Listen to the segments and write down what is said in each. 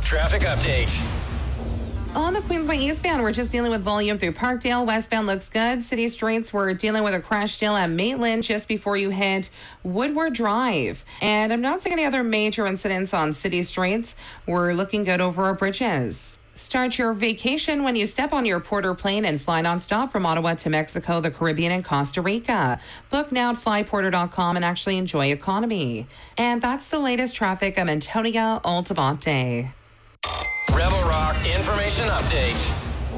traffic update. On the Queensway eastbound, we're just dealing with volume through Parkdale. Westbound looks good. City streets, we're dealing with a crash still at Maitland just before you hit Woodward Drive. And I'm not seeing any other major incidents on city streets. We're looking good over our bridges. Start your vacation when you step on your Porter plane and fly nonstop from Ottawa to Mexico, the Caribbean, and Costa Rica. Book now at flyporter.com and actually enjoy economy. And that's the latest traffic. I'm Antonia Altabate. Rebel Rock Information Update.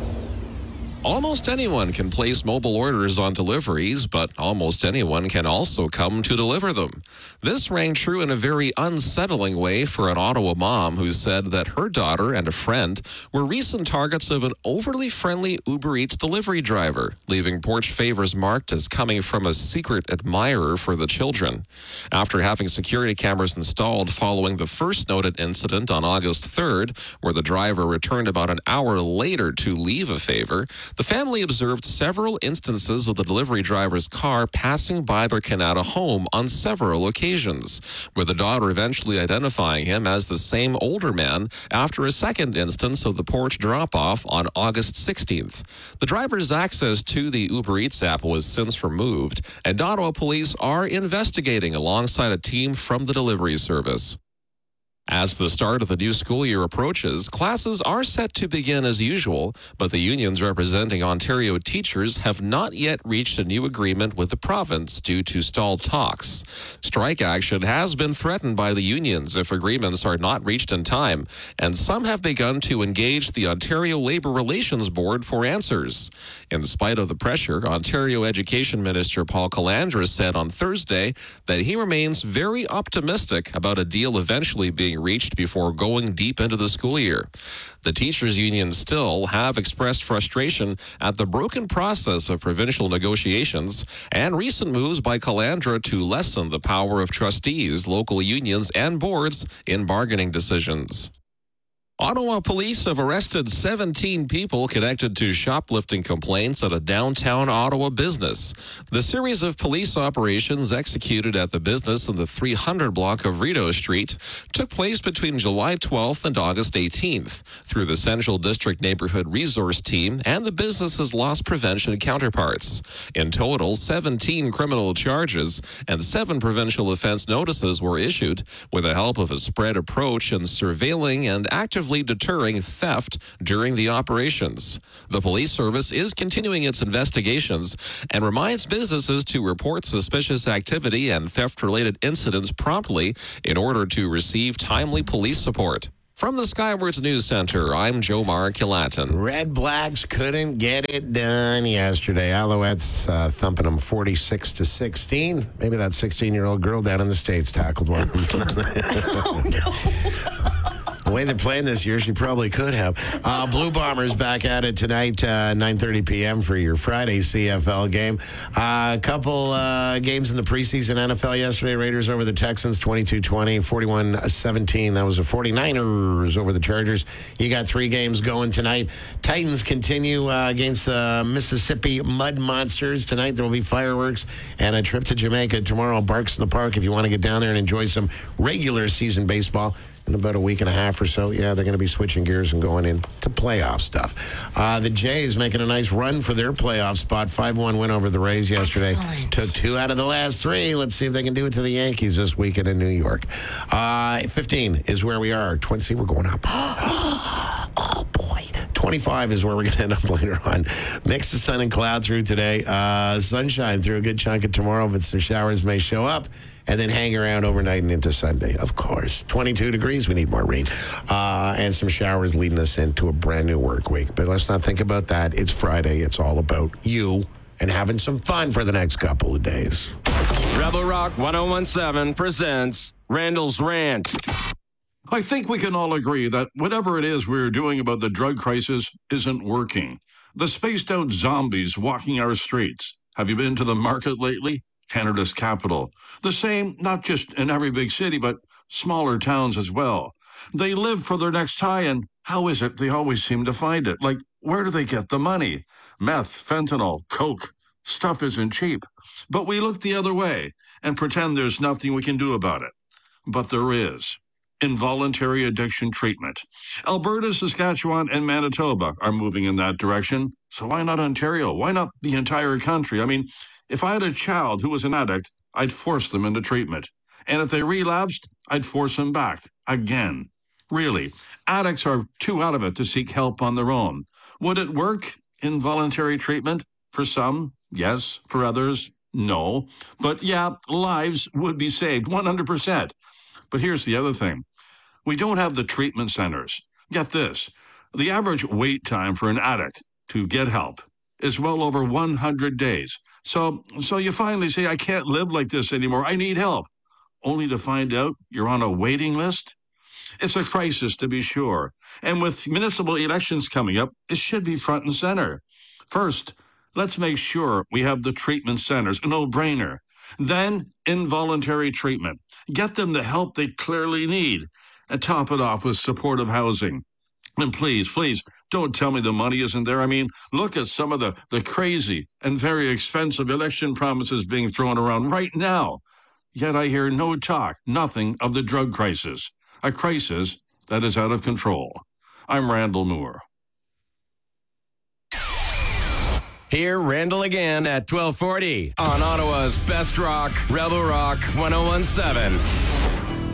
Almost anyone can place mobile orders on deliveries, but almost anyone can also come to deliver them. This rang true in a very unsettling way for an Ottawa mom who said that her daughter and a friend were recent targets of an overly friendly Uber Eats delivery driver, leaving porch favors marked as coming from a secret admirer for the children. After having security cameras installed following the first noted incident on August 3rd, where the driver returned about an hour later to leave a favor, the family observed several instances of the delivery driver's car passing by their Kanata home on several occasions, with the daughter eventually identifying him as the same older man after a second instance of the porch drop-off on August 16th. The driver's access to the Uber Eats app was since removed, and Ottawa police are investigating alongside a team from the delivery service. As the start of the new school year approaches, classes are set to begin as usual, but the unions representing Ontario teachers have not yet reached a new agreement with the province due to stalled talks. Strike action has been threatened by the unions if agreements are not reached in time, and some have begun to engage the Ontario Labour Relations Board for answers. In spite of the pressure, Ontario Education Minister Paul Calandra said on Thursday that he remains very optimistic about a deal eventually being reached before going deep into the school year. The teachers' unions still have expressed frustration at the broken process of provincial negotiations and recent moves by Calandra to lessen the power of trustees, local unions, and boards in bargaining decisions. Ottawa police have arrested 17 people connected to shoplifting complaints at a downtown Ottawa business. The series of police operations executed at the business in the 300 block of Rideau Street took place between July 12th and August 18th through the Central District Neighborhood Resource Team and the business's loss prevention counterparts. In total, 17 criminal charges and 7 provincial offense notices were issued with the help of a spread approach in surveilling and actively deterring theft during the operations. The police service is continuing its investigations and reminds businesses to report suspicious activity and theft-related incidents promptly in order to receive timely police support. From the Skywards News Center, I'm Jomar Kilatin. Red Blacks couldn't get it done yesterday. Alouettes thumping them 46-16. Maybe that 16-year-old girl down in the States tackled one. Oh, no. The way they're playing this year, she probably could have. Blue Bombers back at it tonight, 9:30 p.m. for your Friday CFL game. A couple games in the preseason NFL yesterday. Raiders over the Texans, 22-20, 41-17. That was the 49ers over the Chargers. You got 3 games going tonight. Titans continue against the Mississippi Mud Monsters. Tonight there will be fireworks and a trip to Jamaica tomorrow. Barks in the Park if you want to get down there and enjoy some regular season baseball. In about a week and a half or so, they're going to be switching gears and going into playoff stuff. The Jays making a nice run for their playoff spot. 5-1 win over the Rays yesterday. Excellent. Took 2 out of the last 3. Let's see if they can do it to the Yankees this weekend in New York. 15 is where we are. 20, we're going up. Oh, boy. 25 is where we're going to end up later on. Mix of sun and cloud through today. Sunshine through a good chunk of tomorrow, but some showers may show up. And then hang around overnight and into Sunday, of course. 22 degrees, we need more rain. And some showers leading us into a brand new work week. But let's not think about that. It's Friday. It's all about you and having some fun for the next couple of days. Rebel Rock 1017 presents Randall's Rant. I think we can all agree that whatever it is we're doing about the drug crisis isn't working. The spaced out zombies walking our streets. Have you been to the market lately? Canada's capital. The same, not just in every big city, but smaller towns as well. They live for their next high, and how is it they always seem to find it? Like, where do they get the money? Meth, fentanyl, coke. Stuff isn't cheap. But we look the other way and pretend there's nothing we can do about it. But there is. involuntary addiction treatment. Alberta, Saskatchewan, and Manitoba are moving in that direction. So why not Ontario? Why not the entire country? I mean, if I had a child who was an addict, I'd force them into treatment. And if they relapsed, I'd force them back again. Really, addicts are too out of it to seek help on their own. Would it work? Involuntary treatment? For some, yes. For others, no. But yeah, lives would be saved 100%. But here's the other thing. We don't have the treatment centers. Get this. The average wait time for an addict to get help is well over 100 days. So you finally say, I can't live like this anymore. I need help. Only to find out you're on a waiting list? It's a crisis, to be sure. And with municipal elections coming up, it should be front and center. First, let's make sure we have the treatment centers, a no-brainer. Then, involuntary treatment. Get them the help they clearly need. And top it off with supportive housing. And please, don't tell me the money isn't there. I mean, look at some of the crazy and very expensive election promises being thrown around right now. Yet I hear no talk, nothing of the drug crisis. A crisis that is out of control. I'm Randall Moore. Hear Randall again at 1240 on Ottawa's Best Rock, Rebel Rock 1017.